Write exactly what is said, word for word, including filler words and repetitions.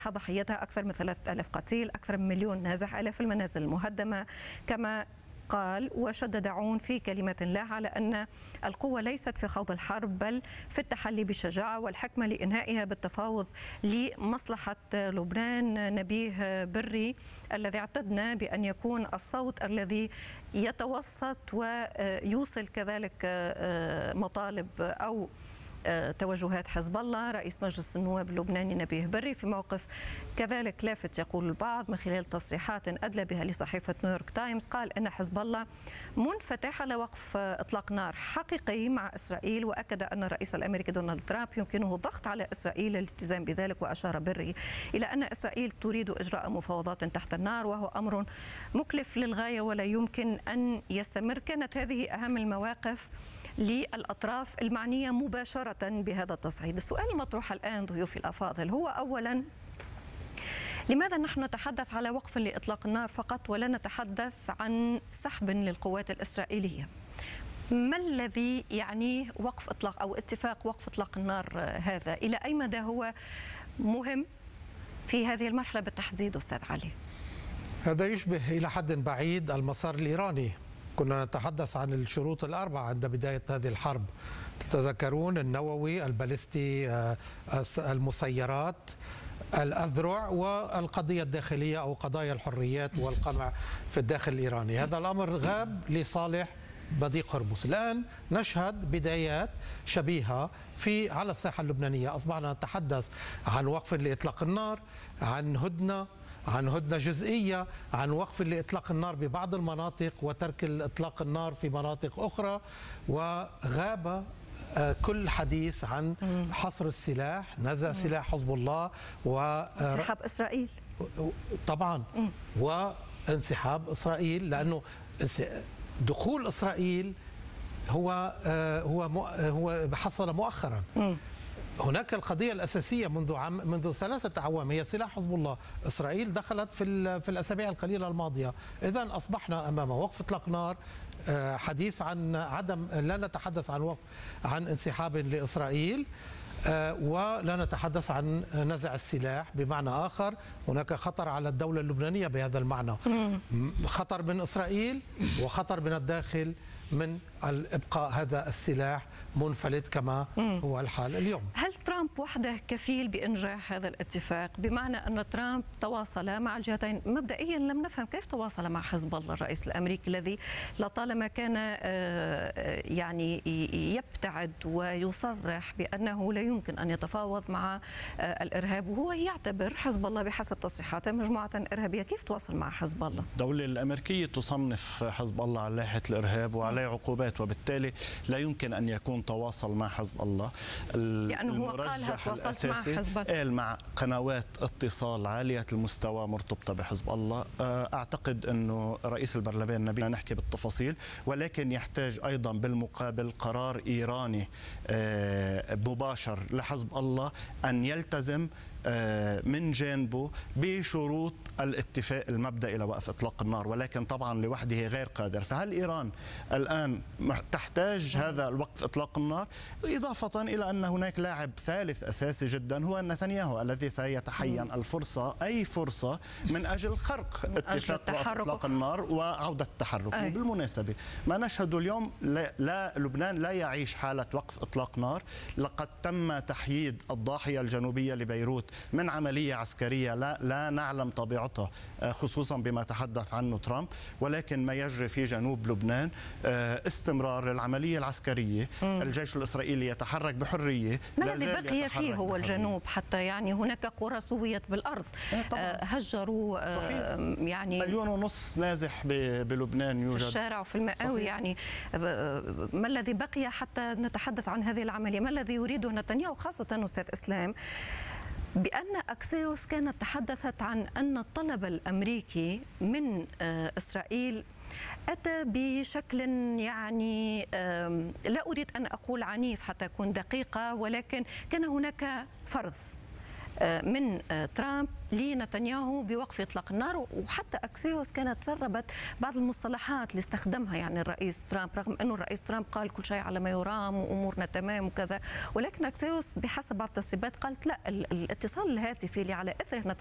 ضحيتها أكثر من ثلاثة آلاف قتيل، أكثر من مليون نازح، آلاف المنازل المهدمة. كما قال وشدد عون في كلمة له على أن القوة ليست في خوض الحرب بل في التحلي بالشجاعة والحكمة لإنهائها بالتفاوض لمصلحة لبنان. نبيه بري الذي اعتدنا بأن يكون الصوت الذي يتوسط ويوصل كذلك مطالب أو توجهات حزب الله. رئيس مجلس النواب اللبناني نبيه بري في موقف كذلك لافت يقول البعض من خلال تصريحات أدلى بها لصحيفة نيويورك تايمز، قال أن حزب الله منفتح على وقف إطلاق نار حقيقي مع إسرائيل، وأكد أن الرئيس الأمريكي دونالد ترامب يمكنه الضغط على إسرائيل للالتزام بذلك. وأشار بري إلى أن إسرائيل تريد إجراء مفاوضات تحت النار وهو أمر مكلف للغاية ولا يمكن أن يستمر. كانت هذه أهم المواقف للأطراف المعنية مباشرة بهذا التصعيد. السؤال المطروح الآن ضيوفي الأفاضل هو أولا، لماذا نحن نتحدث على وقف لإطلاق النار فقط ولا نتحدث عن سحب للقوات الإسرائيلية؟ ما الذي يعني وقف إطلاق أو اتفاق وقف إطلاق النار هذا؟ إلى أي مدى هو مهم في هذه المرحلة بالتحديد أستاذ علي؟ هذا يشبه إلى حد بعيد المسار الإيراني. كنا نتحدث عن الشروط الأربعة عند بداية هذه الحرب، تتذكرون النووي، البالستي، المسيرات، الأذرع، والقضية الداخلية أو قضايا الحريات والقمع في الداخل الإيراني. هذا الأمر غاب لصالح بضيق هرمز. الآن نشهد بدايات شبيهة في على الساحة اللبنانية. أصبحنا نتحدث عن وقف لإطلاق النار، عن هدنة عن هدنة جزئية، عن وقف لإطلاق النار ببعض المناطق وترك إطلاق النار في مناطق أخرى، وغاب كل حديث عن حصر السلاح، نزع سلاح حزب الله وانسحاب إسرائيل طبعا، وانسحاب إسرائيل، لأنه دخول إسرائيل هو هو هو حصل مؤخرا. هناك القضية الأساسية منذ عام منذ ثلاثة أعوام هي سلاح حزب الله. إسرائيل دخلت في في الأسابيع القليلة الماضية. إذن أصبحنا أمام وقف إطلاق نار، حديث عن عدم، لا نتحدث عن وقف عن انسحاب لإسرائيل، ولا نتحدث عن نزع السلاح. بمعنى آخر هناك خطر على الدولة اللبنانية بهذا المعنى، خطر من إسرائيل وخطر من الداخل من الإبقاء هذا السلاح منفلت كما هو الحال اليوم. هل ترامب وحده كفيل بإنجاح هذا الاتفاق؟ بمعنى أن ترامب تواصل مع الجهتين. مبدئيا لم نفهم كيف تواصل مع حزب الله الرئيس الأمريكي الذي لطالما كان يعني يبتعد ويصرح بأنه لا يمكن أن يتفاوض مع الإرهاب، وهو يعتبر حزب الله بحسب تصريحاته مجموعة إرهابية. كيف تواصل مع حزب الله؟ الدولة الأمريكية تصنف حزب الله على لائحة الإرهاب وعليه عقوبات، وبالتالي لا يمكن أن يكون تواصل مع حزب الله. يعني هو قالها تواصلت مع حزب الله، قال مع قنوات اتصال عالية المستوى مرتبطة بحزب الله. أعتقد أنه رئيس البرلمان نبينا نحكي بالتفاصيل، ولكن يحتاج أيضا بالمقابل قرار إيراني مباشر لحزب الله أن يلتزم من جانبه بشروط الاتفاق المبدئي لوقف إطلاق النار، ولكن طبعا لوحده غير قادر. فهل إيران الآن تحتاج هذا الوقف إطلاق النار؟ إضافة إلى أن هناك لاعب ثالث أساسي جدا هو نتنياهو الذي سيتحين الفرصة، أي فرصة، من أجل خرق اتفاق وقف إطلاق النار وعودة التحرك. أي. بالمناسبة ما نشهده اليوم، لا, لا لبنان لا يعيش حالة وقف إطلاق نار. لقد تم تحييد الضاحية الجنوبية لبيروت من عملية عسكرية لا, لا نعلم طبيعتها، خصوصا بما تحدث عنه ترامب، ولكن ما يجري في جنوب لبنان استمرار العملية العسكرية. مم. الجيش الإسرائيلي يتحرك بحرية. ما الذي بقي فيه هو الجنوب؟ حتى يعني هناك قرى سويت بالأرض، هجروا يعني مليون ونص نازح بلبنان يوجد في الشارع وفي المئوي. يعني ما الذي بقي حتى نتحدث عن هذه العملية؟ ما الذي يريده نتنياهو خاصة أستاذ إسلام بأن أكسيوس كانت تحدثت عن أن الطلب الأمريكي من إسرائيل أتى بشكل يعني لا أريد أن أقول عنيف حتى أكون دقيقة، ولكن كان هناك فرض من ترامب لنتنياهو بوقف إطلاق النار. وحتى أكسيوس كانت تسربت بعض المصطلحات اللي استخدمها يعني الرئيس ترامب، رغم أنه الرئيس ترامب قال كل شيء على ما يرام وأمورنا تمام وكذا، ولكن أكسيوس بحسب بعض التسريبات قالت لا، الاتصال الهاتفي اللي على إثره